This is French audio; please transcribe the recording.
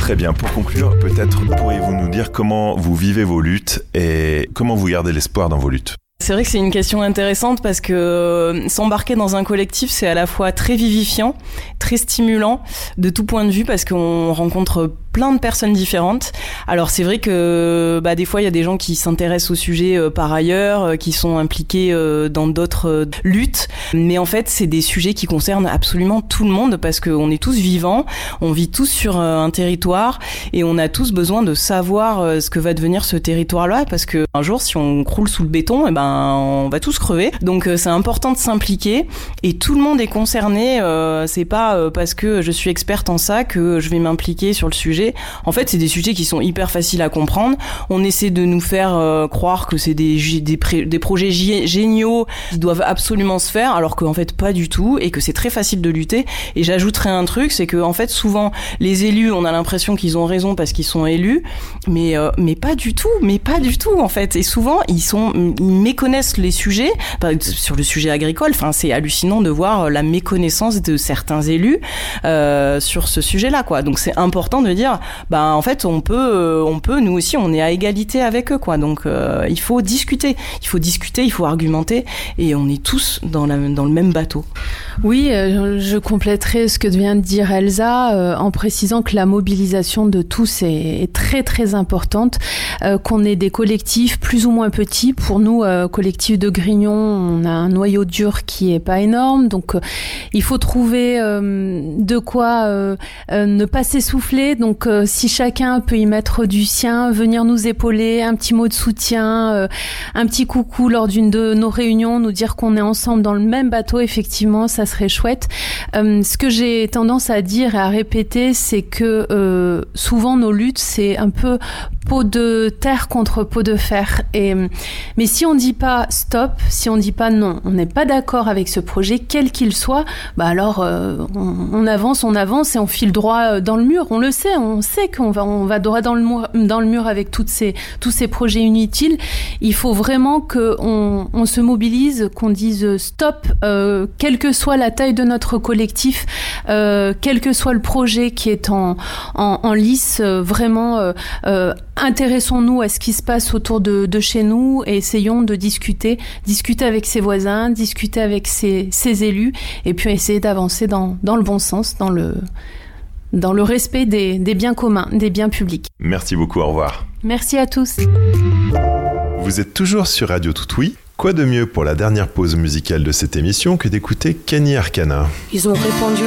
Très bien, pour conclure, peut-être pourriez-vous nous dire comment vous vivez vos luttes et comment vous gardez l'espoir dans vos luttes ? C'est vrai que c'est une question intéressante parce que s'embarquer dans un collectif, c'est à la fois très vivifiant, très stimulant de tout point de vue parce qu'on rencontre plein de personnes différentes. Alors c'est vrai que des fois il y a des gens qui s'intéressent au sujet par ailleurs, qui sont impliqués dans d'autres luttes, mais en fait c'est des sujets qui concernent absolument tout le monde parce qu'on est tous vivants, on vit tous sur un territoire et on a tous besoin de savoir ce que va devenir ce territoire-là parce que un jour si on croule sous le béton, on va tous crever. Donc c'est important de s'impliquer et tout le monde est concerné. C'est pas parce que je suis experte en ça que je vais m'impliquer sur le sujet. En fait, c'est des sujets qui sont hyper faciles à comprendre. On essaie de nous faire croire que c'est des projets géniaux qui doivent absolument se faire, alors qu'en fait pas du tout, et que c'est très facile de lutter. Et j'ajouterais un truc, c'est que en fait souvent les élus, on a l'impression qu'ils ont raison parce qu'ils sont élus, mais pas du tout, en fait. Et souvent ils méconnaissent les sujets. Sur le sujet agricole, c'est hallucinant de voir la méconnaissance de certains élus sur ce sujet-là, quoi. Donc c'est important de dire en fait on peut nous aussi on est à égalité avec eux, quoi. Donc il faut discuter, il faut argumenter et on est tous dans le même bateau. Oui, je compléterai ce que vient de dire Elsa en précisant que la mobilisation de tous est très très importante, qu'on ait des collectifs plus ou moins petits. Pour nous, collectif de Grignon, on a un noyau dur qui est pas énorme, donc il faut trouver de quoi ne pas s'essouffler. Donc si chacun peut y mettre du sien, venir nous épauler, un petit mot de soutien, un petit coucou lors d'une de nos réunions, nous dire qu'on est ensemble dans le même bateau, effectivement, ça serait chouette. Ce que j'ai tendance à dire et à répéter, c'est que souvent nos luttes, c'est un peu peau de terre contre peau de fer. Mais si on dit pas stop, si on dit pas non, on n'est pas d'accord avec ce projet, quel qu'il soit, alors on avance et on file droit dans le mur. On sait qu'on va droit dans le mur avec tous ces projets inutiles. Il faut vraiment qu'on se mobilise, qu'on dise stop, quelle que soit la taille de notre collectif, quel que soit le projet qui est en lice, vraiment intéressons-nous à ce qui se passe autour de chez nous et essayons de discuter avec ses voisins, discuter avec ses élus et puis essayer d'avancer dans le bon sens, dans le respect des biens communs, des biens publics. Merci beaucoup, au revoir. Merci à tous. Vous êtes toujours sur Radio Toutoui. Quoi de mieux pour la dernière pause musicale de cette émission que d'écouter Kenny Arcana ? Ils ont répandu